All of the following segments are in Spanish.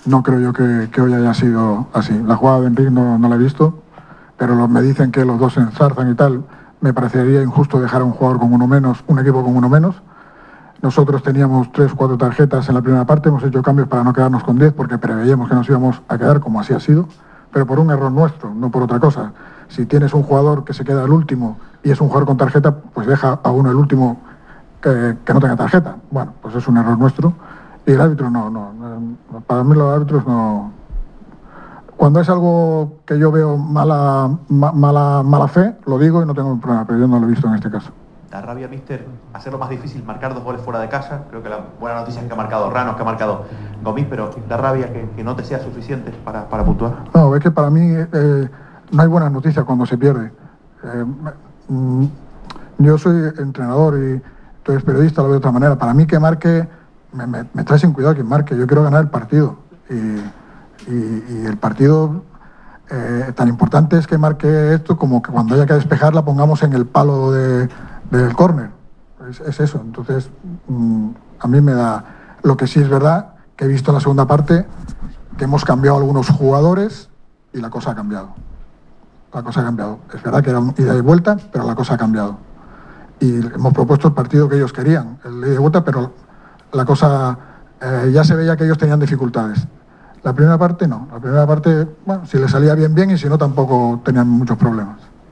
No creo yo que hoy haya sido así. La jugada de Enric no la he visto, pero me dicen que los dos se enzarzan y tal. Me parecería injusto dejar a un jugador con uno menos, un equipo con uno menos. Nosotros teníamos 3 o 4 tarjetas en la primera parte, hemos hecho cambios para no quedarnos con 10 porque preveíamos que nos íbamos a quedar como así ha sido, pero por un error nuestro, no por otra cosa. Si tienes un jugador que se queda el último y es un jugador con tarjeta, pues deja a uno el último que no tenga tarjeta. Bueno, pues es un error nuestro. Y el árbitro para mí los árbitros no. Cuando es algo que yo veo mala fe, lo digo y no tengo problema, pero yo no lo he visto en este caso. Da rabia, míster, hacerlo más difícil, marcar 2 goles fuera de casa. Creo que la buena noticia es que ha marcado Ranos, que ha marcado Gomis, pero da rabia que no te sea suficiente para puntuar. No, es que para mí no hay buenas noticias cuando se pierde. Yo soy entrenador y tú eres periodista, lo veo de otra manera. Para mí que marque, me trae sin cuidado que marque. Yo quiero ganar el partido. Y el partido tan importante es que marque esto como que cuando haya que despejarla pongamos en el palo del córner. Es eso. Entonces, a mí me da... Lo que sí es verdad, que he visto en la segunda parte, que hemos cambiado algunos jugadores y la cosa ha cambiado. La cosa ha cambiado. Es verdad que era un ida y vuelta, pero la cosa ha cambiado. Y hemos propuesto el partido que ellos querían, el ida y vuelta, pero la cosa... ya se veía que ellos tenían dificultades. La primera parte no. La primera parte, bueno, si le salía bien, y si no, tampoco tenían muchos problemas.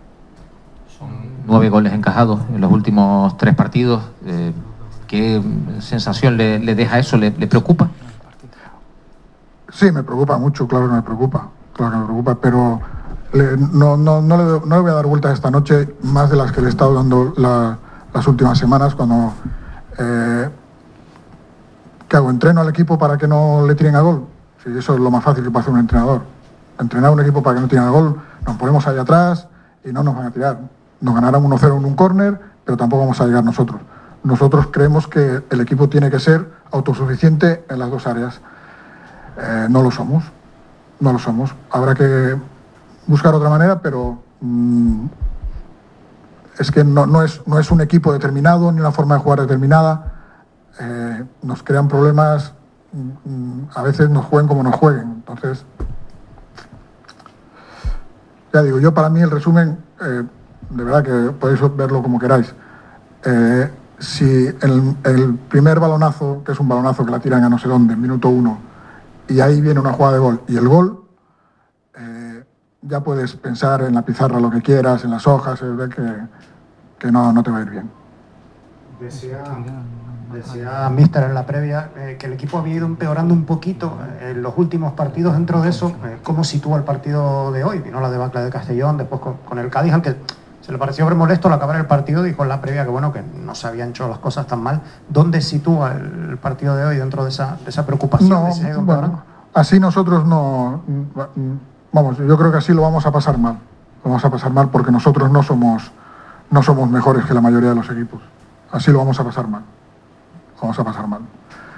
9 goles encajados en los últimos 3 partidos. ¿Qué sensación le deja eso? ¿Le preocupa? Sí, me preocupa mucho, claro que me preocupa, pero no le voy a dar vueltas esta noche más de las que le he estado dando las últimas semanas cuando... ¿Qué hago? ¿Entreno al equipo para que no le tiren a gol? Sí, eso es lo más fácil que puede hacer un entrenador. Entrenar a un equipo para que no tiren a gol, nos ponemos ahí atrás y no nos van a tirar. Nos ganarán 1-0 en un córner, pero tampoco vamos a llegar nosotros. Nosotros creemos que el equipo tiene que ser autosuficiente en las 2 áreas. No lo somos. Habrá que buscar otra manera, pero es que no es un equipo determinado ni una forma de jugar determinada. Nos crean problemas, a veces nos jueguen como nos jueguen. Entonces, ya digo, yo para mí el resumen, de verdad que podéis verlo como queráis. Si el primer balonazo, que es un balonazo que la tiran a no sé dónde, en minuto 1, y ahí viene una jugada de gol, y el gol, ya puedes pensar en la pizarra lo que quieras, en las hojas, ver que no te va a ir bien. Decía míster en la previa que el equipo había ido empeorando un poquito en los últimos partidos. Dentro de eso, ¿cómo sitúa el partido de hoy? Vino la debacle de Castellón, después con el Cádiz, al que se le pareció molesto al acabar el partido, dijo en la previa que bueno, que no se habían hecho las cosas tan mal. ¿Dónde sitúa el partido de hoy dentro de esa preocupación? No, bueno, así nosotros no... Vamos, yo creo que así lo vamos a pasar mal. Lo vamos a pasar mal porque nosotros no somos mejores que la mayoría de los equipos. Así lo vamos a pasar mal. Vamos a pasar mal.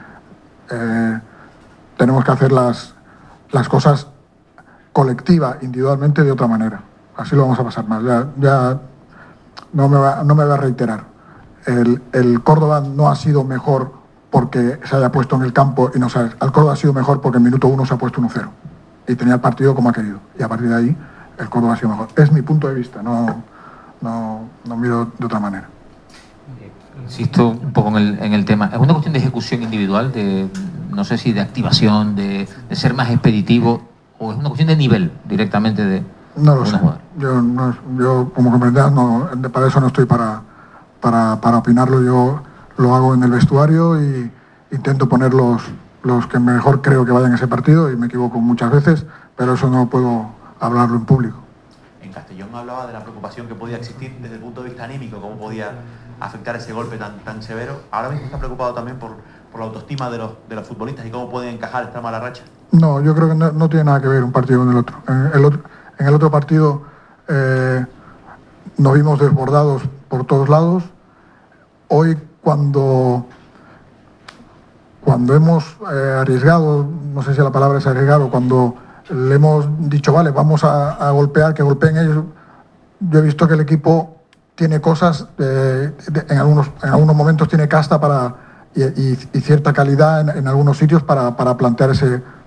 Tenemos que hacer las cosas colectiva, individualmente, de otra manera. Así lo vamos a pasar mal. Ya no me voy a reiterar. El Córdoba no ha sido mejor porque se haya puesto en el campo y no sabes. El Córdoba ha sido mejor porque en minuto 1 se ha puesto 1-0 y tenía el partido como ha querido. Y a partir de ahí el Córdoba ha sido mejor. Es mi punto de vista, no miro de otra manera. Insisto un poco en el tema. ¿Es una cuestión de ejecución individual, no sé si de activación, de ser más expeditivo, o es una cuestión de nivel directamente de... No lo sé. Yo, como comprenderás, para eso no estoy para opinarlo. Yo lo hago en el vestuario y intento poner los que mejor creo que vayan a ese partido, y me equivoco muchas veces, pero eso no puedo hablarlo en público. En Castellón hablaba de la preocupación que podía existir desde el punto de vista anímico, cómo podía afectar ese golpe tan severo. Ahora mismo está preocupado también por la autoestima de los futbolistas y cómo pueden encajar esta mala racha. No, yo creo que no tiene nada que ver un partido con el otro. En el otro partido nos vimos desbordados por todos lados. Hoy, cuando hemos arriesgado, no sé si la palabra es arriesgado, cuando le hemos dicho, vale, vamos a golpear, que golpeen ellos, yo he visto que el equipo tiene cosas, en algunos momentos tiene casta y cierta calidad en algunos sitios para plantear ese